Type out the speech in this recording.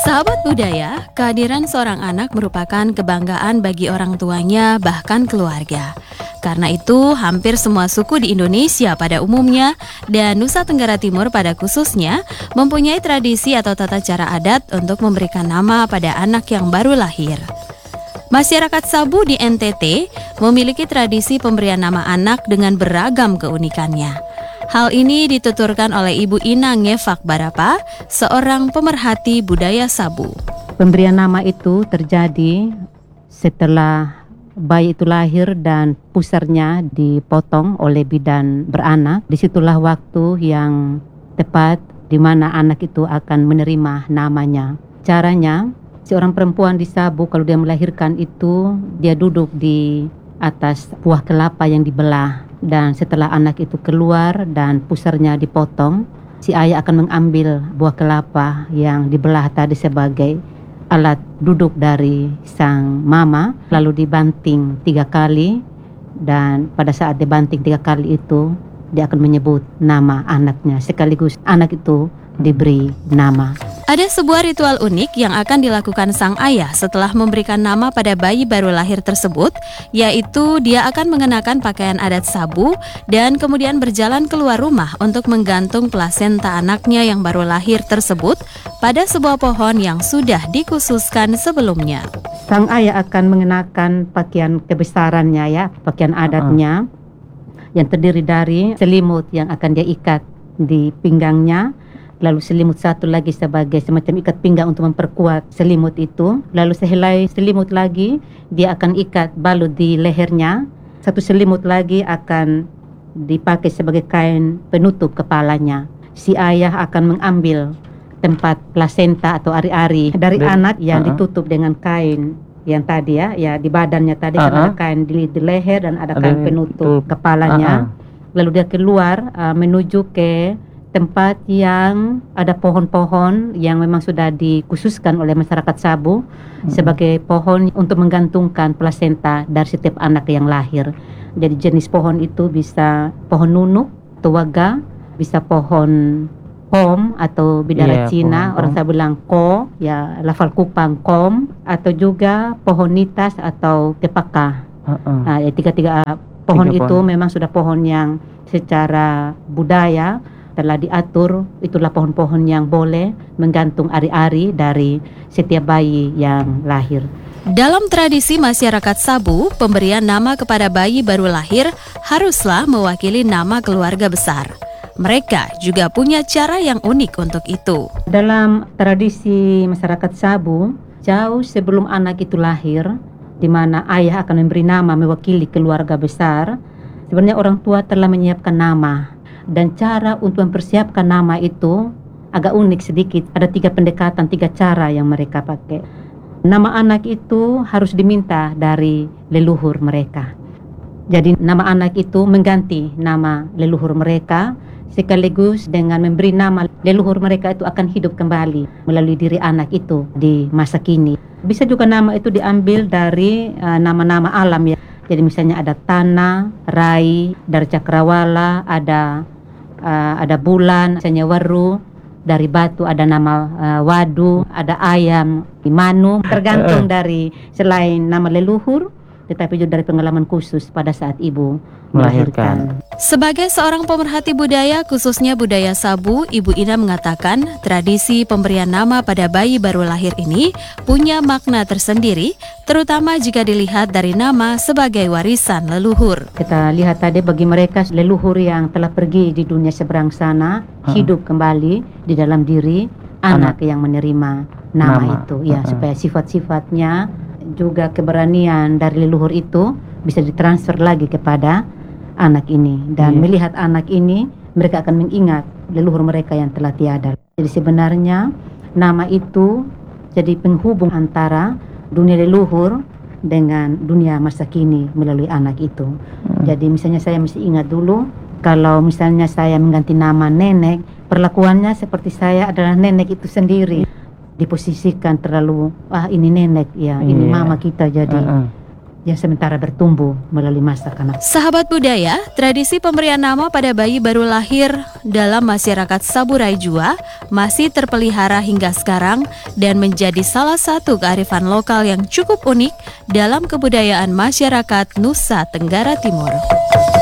Sahabat budaya, kehadiran seorang anak merupakan kebanggaan bagi orang tuanya bahkan keluarga. Karena itu, hampir semua suku di Indonesia pada umumnya dan Nusa Tenggara Timur pada khususnya mempunyai tradisi atau tata cara adat untuk memberikan nama pada anak yang baru lahir. Masyarakat Sabu di NTT memiliki tradisi pemberian nama anak dengan beragam keunikannya. Hal ini dituturkan oleh Ibu Ina Ngefak Barapa, seorang pemerhati budaya Sabu. Pemberian nama itu terjadi setelah bayi itu lahir dan pusarnya dipotong oleh bidan beranak. Disitulah waktu yang tepat di mana anak itu akan menerima namanya. Caranya, seorang perempuan di Sabu kalau dia melahirkan itu, dia duduk di atas buah kelapa yang dibelah. Dan setelah anak itu keluar dan pusarnya dipotong, si ayah akan mengambil buah kelapa yang dibelah tadi sebagai alat duduk dari sang mama, lalu dibanting 3 kali, dan pada saat dibanting 3 kali itu dia akan menyebut nama anaknya, sekaligus anak itu diberi nama. Ada sebuah ritual unik yang akan dilakukan sang ayah setelah memberikan nama pada bayi baru lahir tersebut, yaitu dia akan mengenakan pakaian adat Sabu dan kemudian berjalan keluar rumah untuk menggantung plasenta anaknya yang baru lahir tersebut pada sebuah pohon yang sudah dikhususkan sebelumnya. Sang ayah akan mengenakan pakaian kebesarannya, ya, pakaian adatnya yang terdiri dari selimut yang akan dia ikat di pinggangnya, lalu selimut satu lagi sebagai semacam ikat pinggang untuk memperkuat selimut itu. Lalu sehelai selimut lagi dia akan ikat balut di lehernya. Satu selimut lagi akan dipakai sebagai kain penutup kepalanya. Si ayah akan mengambil tempat plasenta atau ari-ari dari anak yang ditutup dengan kain yang tadi, ya di badannya tadi kan ada kain di leher dan ada kain penutup kepalanya. Lalu dia keluar menuju ke tempat yang ada pohon-pohon yang memang sudah dikhususkan oleh masyarakat Sabu sebagai pohon untuk menggantungkan plasenta dari setiap anak yang lahir. Jadi jenis pohon itu bisa pohon nunuk, tuaga, bisa pohon kom atau bidara Cina, orang Sabu bilang ko, ya lafal kupang kom, atau juga pohon nitas atau tepaka. Ya, tiga pohon itu memang sudah pohon yang secara budaya telah diatur, itulah pohon-pohon yang boleh menggantung ari-ari dari setiap bayi yang lahir. Dalam tradisi masyarakat Sabu, pemberian nama kepada bayi baru lahir haruslah mewakili nama keluarga besar. Mereka juga punya cara yang unik untuk itu. Dalam tradisi masyarakat Sabu, jauh sebelum anak itu lahir, di mana ayah akan memberi nama mewakili keluarga besar, sebenarnya orang tua telah menyiapkan nama. Dan cara untuk mempersiapkan nama itu agak unik sedikit. Ada 3 pendekatan, 3 cara yang mereka pakai. Nama anak itu harus diminta dari leluhur mereka. Jadi nama anak itu mengganti nama leluhur mereka, sekaligus dengan memberi nama leluhur mereka itu akan hidup kembali melalui diri anak itu di masa kini. Bisa juga nama itu diambil dari nama-nama alam, ya. Jadi misalnya ada tanah, rai, dari cakrawala, ada bulan, misalnya waru, dari batu ada nama wadu, ada ayam, manu, tergantung dari selain nama leluhur, tetapi juga dari pengalaman khusus pada saat ibu melahirkan. Sebagai seorang pemerhati budaya, khususnya budaya Sabu, Ibu Ina mengatakan tradisi pemberian nama pada bayi baru lahir ini punya makna tersendiri, terutama jika dilihat dari nama sebagai warisan leluhur. Kita lihat tadi bagi mereka leluhur yang telah pergi di dunia seberang sana, hidup kembali di dalam diri anak yang menerima nama itu, ya, supaya sifat-sifatnya juga keberanian dari leluhur itu bisa ditransfer lagi kepada anak ini. Dan melihat anak ini, mereka akan mengingat leluhur mereka yang telah tiada. Jadi sebenarnya nama itu jadi penghubung antara dunia leluhur dengan dunia masa kini melalui anak itu. Jadi misalnya saya mesti ingat dulu, kalau misalnya saya mengganti nama nenek, perlakuannya seperti saya adalah nenek itu sendiri. Diposisikan terlalu, ini nenek, ya, ini mama kita. Jadi ya sementara bertumbuh melalui masa kanak. Sahabat budaya, tradisi pemberian nama pada bayi baru lahir dalam masyarakat Saburai Jua masih terpelihara hingga sekarang dan menjadi salah satu kearifan lokal yang cukup unik dalam kebudayaan masyarakat Nusa Tenggara Timur.